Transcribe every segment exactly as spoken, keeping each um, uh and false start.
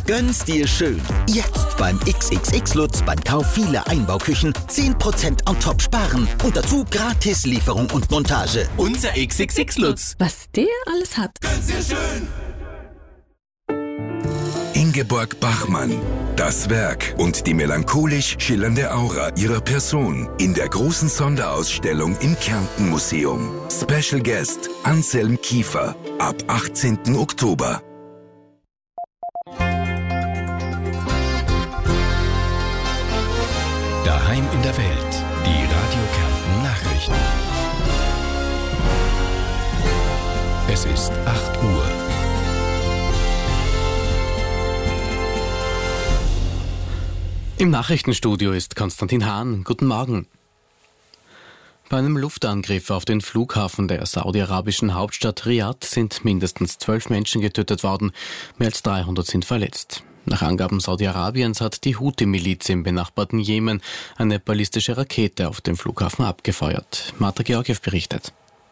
Gönn's dir schön. Jetzt beim X X X Lutz beim Kauf vieler Einbauküchen zehn Prozent on top sparen und dazu gratis Lieferung und Montage. Unser X X X Lutz. Was der alles hat. Gönn's dir schön. Ingeborg Bachmann. Das Werk und die melancholisch schillernde Aura ihrer Person in der großen Sonderausstellung im Kärnten Museum. Special Guest Anselm Kiefer ab achtzehnten Oktober. Daheim in der Welt. Die Radio Kärnten Nachrichten. Es ist acht Uhr. Im Nachrichtenstudio ist Konstantin Hahn. Guten Morgen. Bei einem Luftangriff auf den Flughafen der saudi-arabischen Hauptstadt Riad sind mindestens zwölf Menschen getötet worden. Mehr als dreihundert sind verletzt. Nach Angaben Saudi-Arabiens hat die Houthi-Miliz im benachbarten Jemen eine ballistische Rakete auf dem Flughafen abgefeuert. Marta Georgiev berichtet.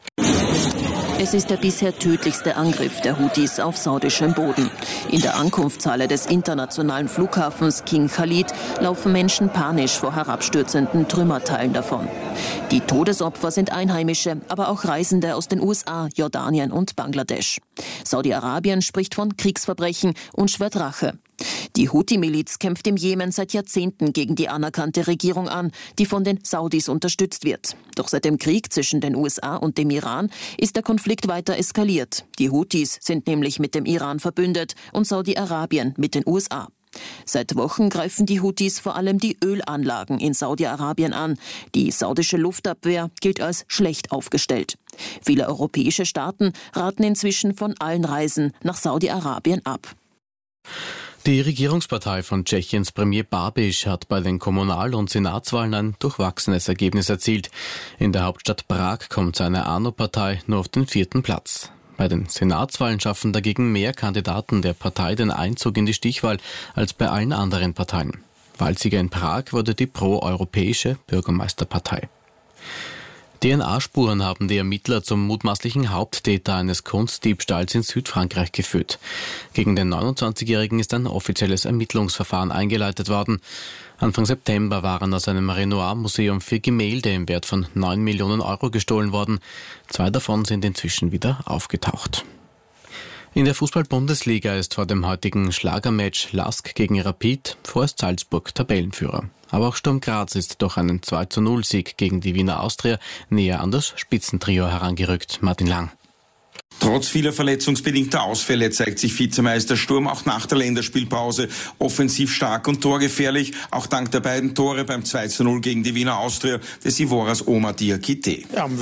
Es ist der bisher tödlichste Angriff der Houthis auf saudischem Boden. In der Ankunftshalle des internationalen Flughafens King Khalid laufen Menschen panisch vor herabstürzenden Trümmerteilen davon. Die Todesopfer sind Einheimische, aber auch Reisende aus den U S A, Jordanien und Bangladesch. Saudi-Arabien spricht von Kriegsverbrechen und schwört Rache. Die Houthi-Miliz kämpft im Jemen seit Jahrzehnten gegen die anerkannte Regierung an, die von den Saudis unterstützt wird. Doch seit dem Krieg zwischen den U S A und dem Iran ist der Konflikt weiter eskaliert. Die Houthis sind nämlich mit dem Iran verbündet und Saudi-Arabien mit den U S A. Seit Wochen greifen die Houthis vor allem die Ölanlagen in Saudi-Arabien an. Die saudische Luftabwehr gilt als schlecht aufgestellt. Viele europäische Staaten raten inzwischen von allen Reisen nach Saudi-Arabien ab. Die Regierungspartei von Tschechiens Premier Babiš hat bei den Kommunal- und Senatswahlen ein durchwachsenes Ergebnis erzielt. In der Hauptstadt Prag kommt seine ANO-Partei nur auf den vierten Platz. Bei den Senatswahlen schaffen dagegen mehr Kandidaten der Partei den Einzug in die Stichwahl als bei allen anderen Parteien. Wahlsieger in Prag wurde die pro-europäische Bürgermeisterpartei. D N A-Spuren haben die Ermittler zum mutmaßlichen Haupttäter eines Kunstdiebstahls in Südfrankreich geführt. Gegen den neunundzwanzigjährigen ist ein offizielles Ermittlungsverfahren eingeleitet worden. Anfang September waren aus einem Renoir-Museum vier Gemälde im Wert von neun Millionen Euro gestohlen worden. Zwei davon sind inzwischen wieder aufgetaucht. In der Fußball-Bundesliga ist vor dem heutigen Schlagermatch Lask gegen Rapid vorerst Salzburg Tabellenführer. Aber auch Sturm Graz ist durch einen zwei zu null Sieg gegen die Wiener Austria näher an das Spitzentrio herangerückt. Martin Lang. Trotz vieler verletzungsbedingter Ausfälle zeigt sich Vizemeister Sturm auch nach der Länderspielpause offensiv stark und torgefährlich, auch dank der beiden Tore beim zwei zu null gegen die Wiener Austria des Ivoras Omar Diakité.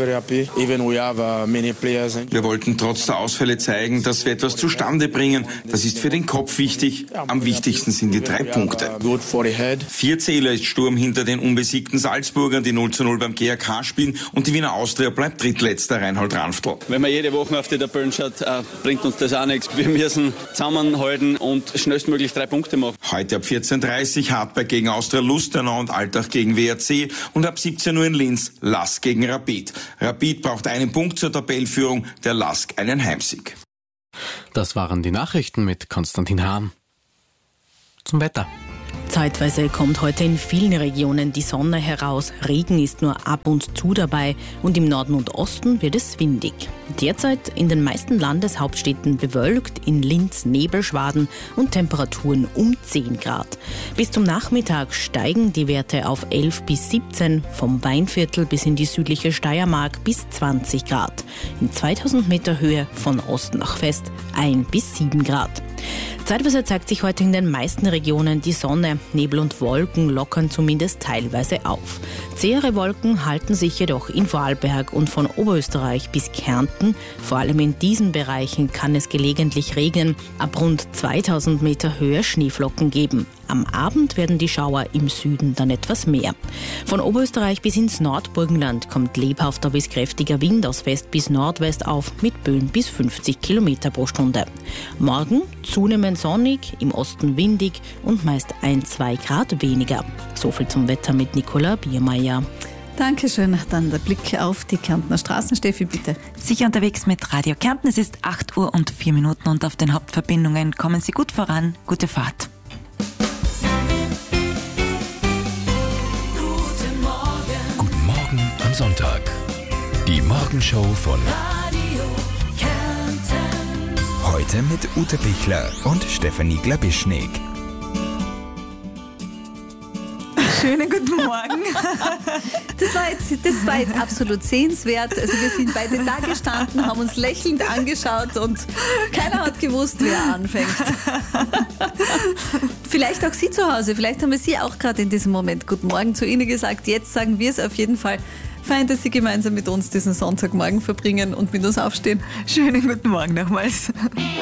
Wir wollten trotz der Ausfälle zeigen, dass wir etwas zustande bringen. Das ist für den Kopf wichtig. Am wichtigsten sind die drei Punkte. Vier Zähler ist Sturm hinter den unbesiegten Salzburgern, die null zu null beim G A K spielen, und die Wiener Austria bleibt drittletzter, Reinhold Ranftl. Wenn man jede Woche auf die Tabellen schaut, äh, bringt uns das auch nichts. Wir müssen zusammenhalten und schnellstmöglich drei Punkte machen. Heute ab vierzehn Uhr dreißig Hartberg gegen Austria Lustenau und Altach gegen W R C und ab siebzehn Uhr in Linz Lask gegen Rapid. Rapid braucht einen Punkt zur Tabellenführung, der Lask einen Heimsieg. Das waren die Nachrichten mit Konstantin Hahn. Zum Wetter. Zeitweise kommt heute in vielen Regionen die Sonne heraus. Regen ist nur ab und zu dabei und im Norden und Osten wird es windig. Derzeit in den meisten Landeshauptstädten bewölkt, in Linz Nebelschwaden und Temperaturen um zehn Grad. Bis zum Nachmittag steigen die Werte auf elf bis siebzehn, vom Weinviertel bis in die südliche Steiermark bis zwanzig Grad. In zweitausend Meter Höhe von Ost nach West ein bis sieben Grad. Zeitweise zeigt sich heute in den meisten Regionen die Sonne. Nebel und Wolken lockern zumindest teilweise auf. Zähere Wolken halten sich jedoch in Vorarlberg und von Oberösterreich bis Kärnten. Vor allem in diesen Bereichen kann es gelegentlich regnen. Ab rund zweitausend Meter Höhe Schneeflocken geben. Am Abend werden die Schauer im Süden dann etwas mehr. Von Oberösterreich bis ins Nordburgenland kommt lebhafter bis kräftiger Wind aus West bis Nordwest auf mit Böen bis fünfzig Kilometer pro Stunde. Morgen zunehmend sonnig, im Osten windig und meist ein bis zwei Grad weniger. So viel zum Wetter mit Nicola Biermeier. Dankeschön. Dann der Blick auf die Kärntner Straßen. Steffi, bitte. Sicher unterwegs mit Radio Kärnten. Es ist acht Uhr und vier Minuten und auf den Hauptverbindungen kommen Sie gut voran. Gute Fahrt. Guten Morgen. Guten Morgen am Sonntag. Die Morgenshow von Radio Kärnten. Heute mit Ute Pichler und Stefanie Glabischnik. Schönen guten Morgen. Das war, jetzt, das war jetzt absolut sehenswert. Also wir sind beide da gestanden, haben uns lächelnd angeschaut und keiner hat gewusst, wer anfängt. Vielleicht auch Sie zu Hause, vielleicht haben wir Sie auch gerade in diesem Moment Guten Morgen zu Ihnen gesagt. Jetzt sagen wir es auf jeden Fall. Fein, dass Sie gemeinsam mit uns diesen Sonntagmorgen verbringen und mit uns aufstehen. Schönen guten Morgen nochmals.